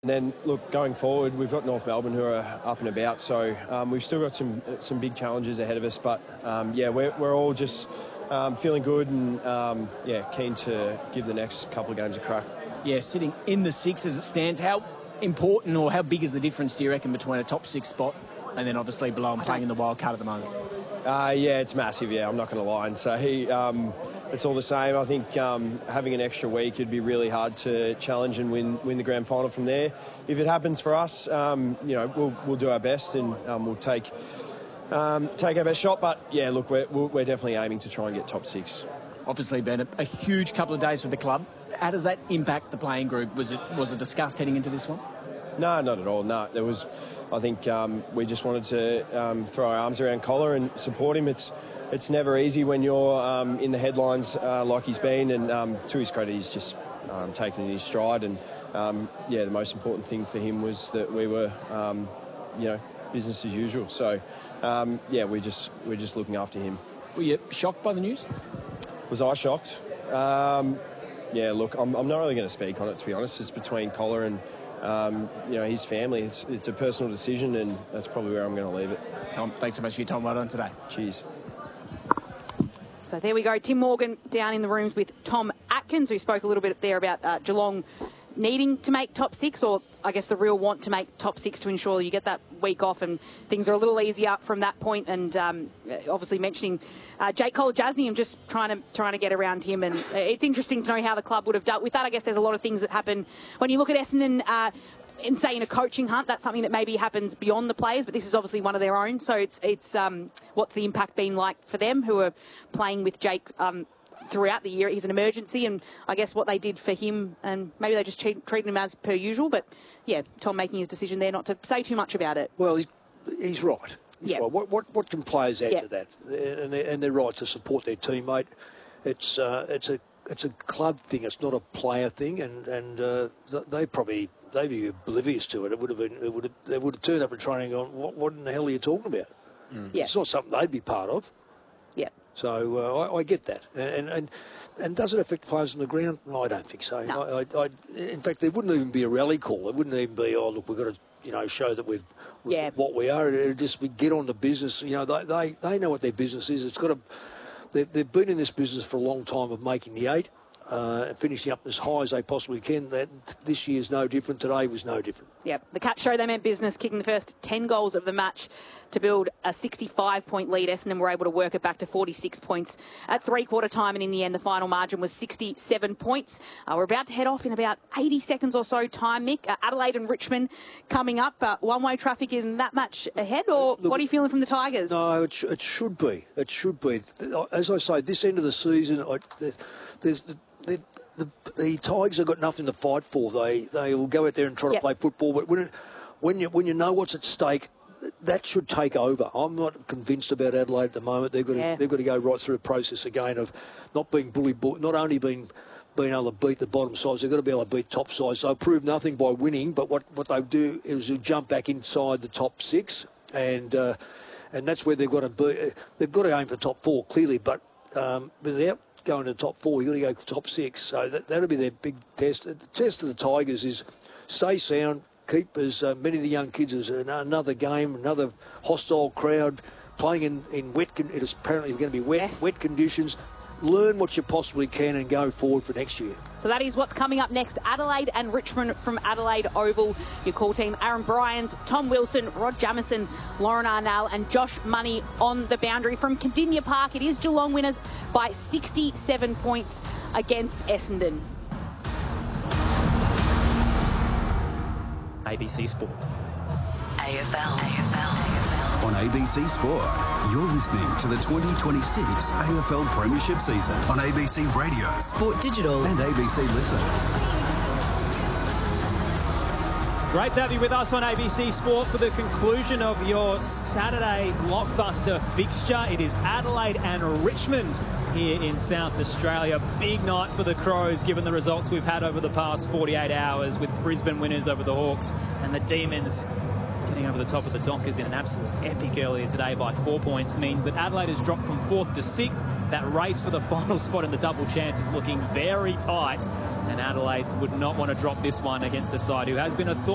And then, look, going forward, we've got North Melbourne who are up and about, so we've still got some big challenges ahead of us. But, yeah, we're all just feeling good and, yeah, keen to give the next couple of games a crack. Yeah, sitting in the six as it stands, how important or how big is the difference, do you reckon, between a top six spot and then obviously below and playing in the wild card at the moment? Yeah, it's massive, yeah, I'm not going to lie. And so it's all the same. I think having an extra week, it'd be really hard to challenge and win the grand final from there. If it happens for us, you know, we'll do our best and we'll take our best shot. But, yeah, look, we're definitely aiming to try and get top six. Obviously been a huge couple of days for the club. How does that impact the playing group? Was it discussed heading into this one? No, not at all. No, there was. I think we just wanted to throw our arms around Collar and support him. It's never easy when you're in the headlines like he's been, and to his credit, he's just taken his stride. And yeah, the most important thing for him was that we were, you know, business as usual. So yeah, we're just looking after him. Were you shocked by the news? Was I shocked? Yeah, look, I'm not really going to speak on it, to be honest. It's between Collar and you know, his family. It's a personal decision, and that's probably where I'm going to leave it. Tom, thanks so much for your time right on today. Cheers. So there we go. Tim Morgan down in the rooms with Tom Atkins, who spoke a little bit there about Geelong needing to make top six, or I guess the real want to make top six to ensure you get that week off and things are a little easier from that point. And obviously mentioning Jake Kolodjasny and just trying to get around him. And it's interesting to know how the club would have dealt with that. I guess there's a lot of things that happen when you look at Essendon. In, say, in a coaching hunt, that's something that maybe happens beyond the players, but this is obviously one of their own. So it's what's the impact been like for them who are playing with Jake throughout the year? He's an emergency, and I guess what they did for him, and maybe they just treated him as per usual. But yeah, Tom making his decision there not to say too much about it. Well, he's right. He's right. What can players add to that? And they're right to support their teammate. It's a club thing. It's not a player thing, and they'd be oblivious to it. They would have turned up at training on what in the hell are you talking about? Yeah. It's not something they'd be part of. Yeah. So I get that. And does it affect players on the ground? No, I don't think so. No. In fact, there wouldn't even be a rally call. It wouldn't even be, oh, look, we've got to, show that we're what we are. It'd just be get on the business. You know, they know what their business is. It's got to. They've been in this business for a long time of making the eight. Finishing up as high as they possibly can. This year's no different. Today was no different. Yep. The Cats show they meant business, kicking the first 10 goals of the match to build a 65-point lead. Essendon were able to work it back to 46 points at three-quarter time, and in the end, the final margin was 67 points. We're about to head off in about 80 seconds or so time, Mick. Adelaide and Richmond coming up. One-way traffic in that match ahead, or what are you feeling from the Tigers? No, it should be. It should be. As I say, this end of the season, the Tigers have got nothing to fight for. They will go out there and try to play football, but when you know what's at stake, that should take over. I'm not convinced about Adelaide at the moment. They've got to go right through a process again of not being bullied, not only being able to beat the bottom sides, they've got to be able to beat top sides. They'll prove nothing by winning, but what they do is jump back inside the top six, and that's where they've got to be. They've got to aim for top four clearly, but without going to the top four, you've got to go to the top six. So that'll be their big test. The test of the Tigers is stay sound, keep as many of the young kids as another game, another hostile crowd, playing in wet. It is apparently going to be wet conditions. Learn what you possibly can and go forward for next year. So that is what's coming up next. Adelaide and Richmond from Adelaide Oval. Your call team, Aaron Bryant, Tom Wilson, Rod Jamieson, Lauren Arnell and Josh Money on the boundary from Condinia Park. It is Geelong winners by 67 points against Essendon. ABC Sport. AFL. On ABC Sport, you're listening to the 2026 AFL Premiership season on ABC Radio, Sport Digital and ABC Listen. Great to have you with us on ABC Sport for the conclusion of your Saturday blockbuster fixture. It is Adelaide and Richmond here in South Australia. Big night for the Crows, given the results we've had over the past 48 hours with Brisbane winners over the Hawks and the Demons getting over the top of the Dockers in an absolute epic earlier today by 4 points. Means that Adelaide has dropped from 4th to 6th. That race for the final spot in the double chance is looking very tight, and Adelaide would not want to drop this one against a side who has been a thorn